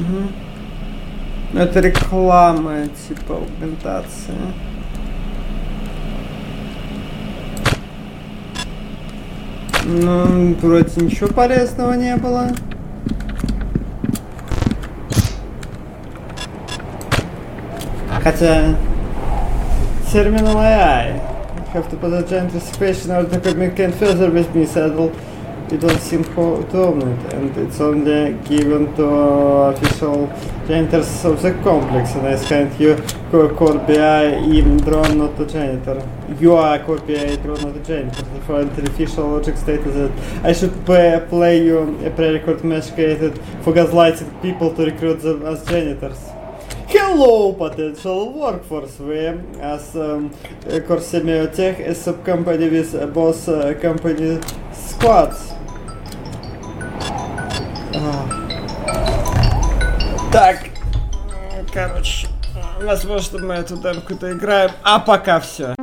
Это реклама, типа аугментация. Ну, вроде ничего полезного не было. Хотя... Terminal AI. Have to put a giant anticipation in order to communicate further with me, saddle. It don't seem to own it, and it's only given to official janitors of the complex, and I scanned you core BI in drone, not the janitor. You are core BI drone, not the janitor. For an official logic stated that I should play you a pre-record mesh created for gaslighting people to recruit them as janitors. Hello, potential workforce. We, as Core Semiotech, a sub-company with both company squads. Так, короче, возможно, мы эту демку доиграем, а пока все.